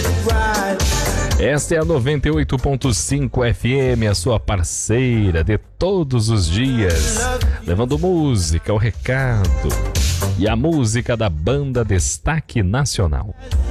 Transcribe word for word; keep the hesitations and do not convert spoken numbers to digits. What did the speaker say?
Esta é a noventa e oito ponto cinco F M, a sua parceira de todos os dias, levando música, o recado e a música da banda Destaque Nacional.